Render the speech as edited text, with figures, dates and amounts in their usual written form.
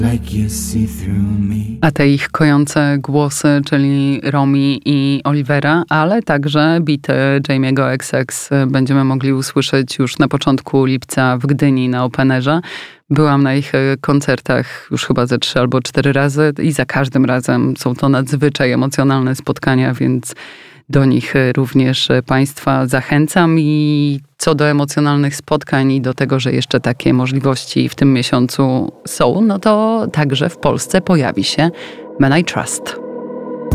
A te ich kojące głosy, czyli Romi i Olivera, ale także bity Jamie'ego XX będziemy mogli usłyszeć już na początku lipca w Gdyni na Openerze. Byłam na ich koncertach już chyba ze 3 albo 4 razy i za każdym razem są to nadzwyczaj emocjonalne spotkania, więc do nich również Państwa zachęcam. I co do emocjonalnych spotkań i do tego, że jeszcze takie możliwości w tym miesiącu są, no to także w Polsce pojawi się Men I Trust.